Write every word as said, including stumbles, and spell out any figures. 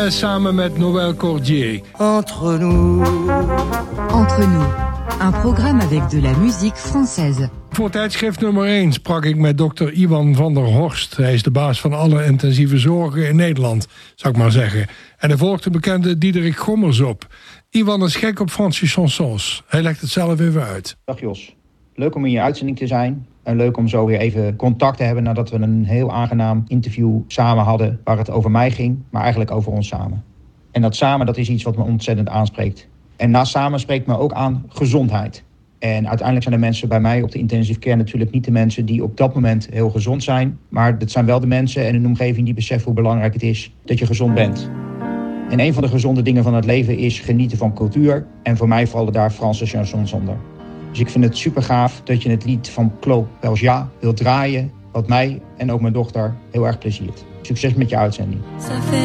samen met Noël Cordier. Entre nous. Entre nous. Un programme avec de la musique française. Voor tijdschrift nummer één sprak ik met dokter Iwan van der Horst. Hij is de baas van alle intensieve zorgen in Nederland, zou ik maar zeggen. En hij volgt de bekende Diederik Gommers op. Iwan is gek op Franse chansons. Hij legt het zelf even uit. Dag Jos, leuk om in je uitzending te zijn. En leuk om zo weer even contact te hebben nadat we een heel aangenaam interview samen hadden. Waar het over mij ging, maar eigenlijk over ons samen. En dat samen, dat is iets wat me ontzettend aanspreekt. En naast samen spreekt me ook aan gezondheid. En uiteindelijk zijn de mensen bij mij op de intensive care natuurlijk niet de mensen die op dat moment heel gezond zijn. Maar het zijn wel de mensen en een omgeving die beseffen hoe belangrijk het is dat je gezond bent. En een van de gezonde dingen van het leven is genieten van cultuur. En voor mij vallen daar Franse chansons onder. Dus ik vind het super gaaf dat je het lied van Claude Pelgia wilt draaien. Wat mij en ook mijn dochter heel erg pleziert. Succes met je uitzending.